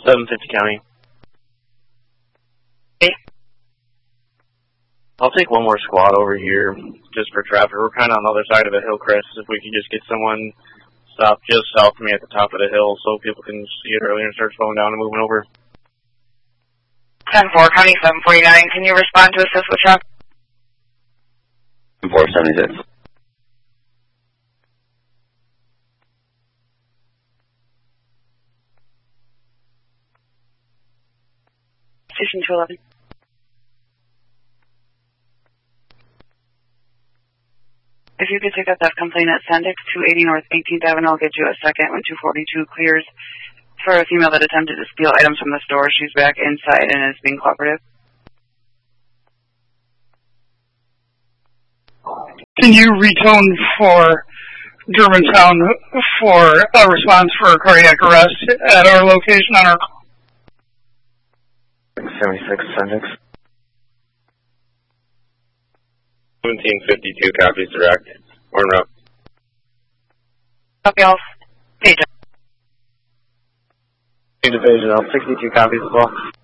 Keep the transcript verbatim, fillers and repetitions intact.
seven fifty County. Okay. I'll take one more squad over here just for traffic. We're kind of on the other side of a hill crest. If we could just get someone stopped just south of me at the top of the hill so people can see it earlier and start slowing down and moving over. ten four, County seven forty-nine. Can you respond to assist with traffic? four seventy-six. Station two eleven. If you could take up that complaint at Sendix, two eighty North eighteenth Avenue, I'll get you a second when two forty-two clears for a female that attempted to steal items from the store. She's back inside and is being cooperative. Can you retone for Germantown for a response for a cardiac arrest at our location on our seventy-six, Sendix. seventeen fifty-two copies direct. We're en route. Copy all. Page. Division, L sixty-two copies as well.